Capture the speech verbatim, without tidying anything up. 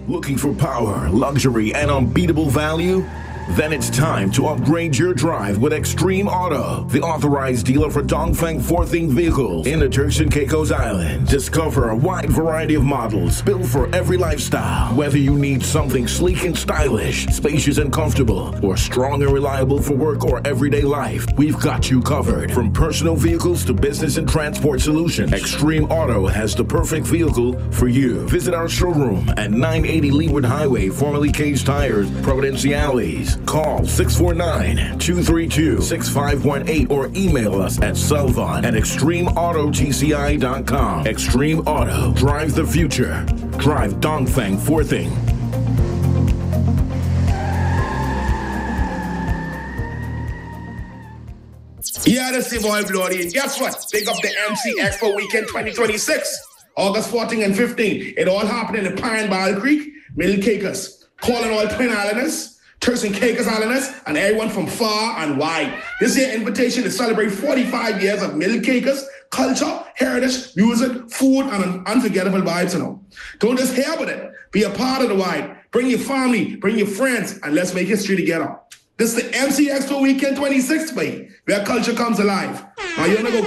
Looking for power, luxury, and unbeatable value? Then it's time to upgrade your drive with Extreme Auto, the authorized dealer for Dongfeng four-thing vehicles in the Turks and Caicos Islands. Discover a wide variety of models built for every lifestyle. Whether you need something sleek and stylish, spacious and comfortable, or strong and reliable for work or everyday life, we've got you covered. From personal vehicles to business and transport solutions, Extreme Auto has the perfect vehicle for you. Visit our showroom at nine eighty Leeward Highway, formerly Cage Tires, Providenciales. Call six four nine, two three two, six five one eight or email us at Selvon at extreme auto t c i dot com. Extreme Auto. Drive the future. Drive Dongfeng four-thing. Yeah, this is boy Bloody. And guess what? Big up the M C Expo Weekend twenty twenty-six. August fourteenth and fifteenth. It all happened in the Pine Ball Creek, Middle Caicos. Calling all Twin Islanders, Turks and Caicos Islanders, and everyone from far and wide. This year's invitation to celebrate forty-five years of Middle Caicos culture, heritage, music, food, and an unforgettable vibes, you know. Don't just hear about it. Be a part of the vibe. Bring your family, bring your friends, and let's make history together. This is the M C Expo Weekend twenty-six, baby, where culture comes alive. Now you're gonna go